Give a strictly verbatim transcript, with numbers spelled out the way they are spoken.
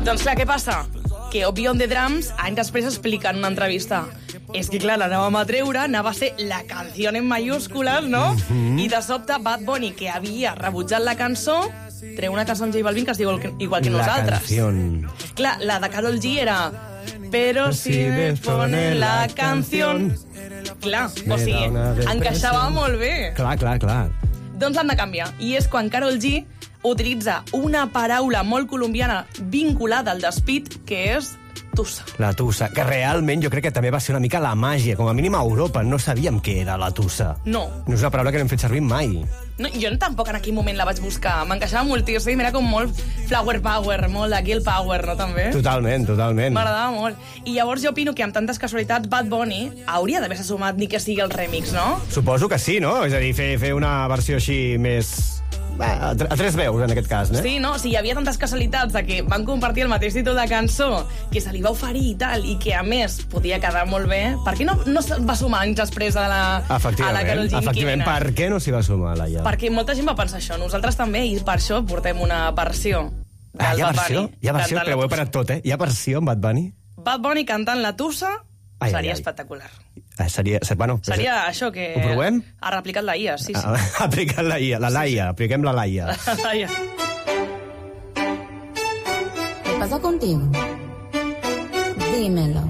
Doncs clar, què passa? Que Obi on the Drums, anys després, explica en una entrevista. És que, clar, l'anàvem a treure, anava a ser la canció en mayúscules, no? Mm-hmm. I de sobte, Bad Bunny, que havia rebutjat la cançó, treu una cançó amb J Balvin que es diu igual que la nosaltres. Canción. Clar, la de Karol G era... Pero si me pone la canción... Clar, o sigui, encaixava molt bé. Clar, clar, clar. Doncs l'han de canviar. I és quan Karol G utilitza una paraula molt colombiana vinculada al despit, que és tussa. La tussa, que realment jo crec que també va ser una mica la màgia. Com a mínim a Europa no sabíem què era la tussa. No. No és una paraula que no hem fet servir mai. No, jo tampoc en aquell moment la vaig buscar. M'encaixava moltíssim, era com molt flower power, molt de girl power, no, també? Totalment, totalment. M'agradava molt. I llavors jo opino que amb tantes casualitats Bad Bunny hauria d'haver-se sumat ni que sigui el remix, no? Suposo que sí, no? És a dir, fer, fer una versió així més... A, a tres veus, en aquest cas, no? Sí, no? Si hi havia tantes casualitats de que van compartir el mateix títol de cançó, que se li va oferir i tal, i que, a més, podia quedar molt bé, per què no, no se'n va sumar anys després a la, a la Karol G? Efectivament, per què no s'hi va sumar, Laia? Perquè molta gent va pensar això, nosaltres també, i per això portem una versió del ah, hi ha Bad versió? Bunny. Hi ha versió? Però ho he parat tot, eh? Hi ha versió amb Bad Bunny? Bad Bunny cantant la tussa ai, seria ai, ai. espectacular. Eh, seria, bueno, seria això que... Ho provem? Ha replicat la I A, sí, sí. Ha aplicat la I A, la Laia, apliquem la Laia. La Laia. ¿Qué pasa contigo? Dímelo.